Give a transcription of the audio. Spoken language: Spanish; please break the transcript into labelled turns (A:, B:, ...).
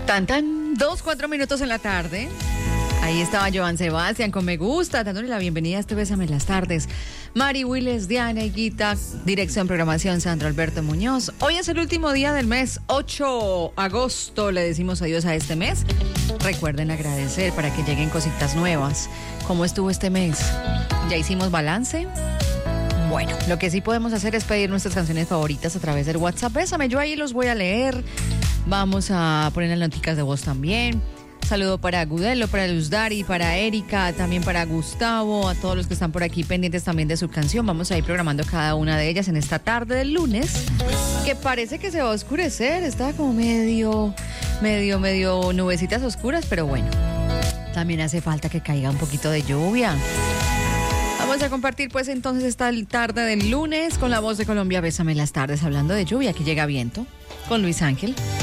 A: Tan, 4 minutos en la tarde. Ahí estaba Joan Sebastián con Me Gusta, dándole la bienvenida a este Bésame en las Tardes. Mari Willes, Diana Higuita, dirección programación Sandro Alberto Muñoz. Hoy es el último día del mes, 8 de agosto, le decimos adiós a este mes. Recuerden agradecer para que lleguen cositas nuevas. ¿Cómo estuvo este mes? ¿Ya hicimos balance? Bueno, lo que sí podemos hacer es pedir nuestras canciones favoritas a través del WhatsApp. Bésame, yo ahí los voy a leer. Vamos a poner las noticas de voz también. Saludo para Gudelo, para Luzdari, para Erika, también para Gustavo, a todos los que están por aquí pendientes también de su canción. Vamos a ir programando cada una de ellas en esta tarde del lunes, que parece que se va a oscurecer. Está como medio nubecitas oscuras, pero bueno, también hace falta que caiga un poquito de lluvia. Vamos a compartir pues entonces esta tarde del lunes con La Voz de Colombia. Bésame en las Tardes, hablando de lluvia. Aquí llega Viento con Luis Ángel.